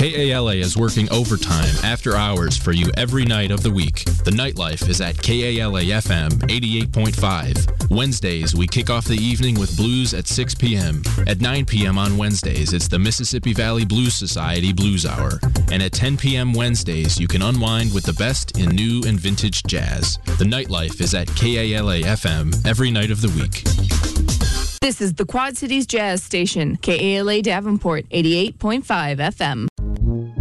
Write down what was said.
KALA is working overtime after hours for you every night of the week. The nightlife is at KALA FM 88.5. Wednesdays, we kick off the evening with blues at 6 p.m. At 9 p.m. on Wednesdays, it's the Mississippi Valley Blues Society Blues Hour. And at 10 p.m. Wednesdays, you can unwind with the best in new and vintage jazz. The nightlife is at KALA FM every night of the week. This is the Quad Cities Jazz Station, KALA Davenport, 88.5 FM.